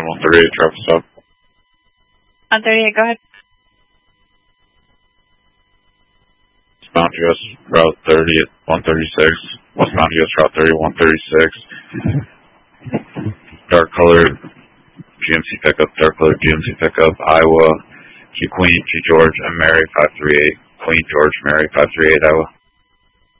138, traffic stop. On 38, go ahead. Westbound US Route 30 at 136. Westbound US Route 30 136. Dark colored GMC pickup, Iowa. Queen, G George, and Mary 538. Queen, George, Mary 538, Iowa.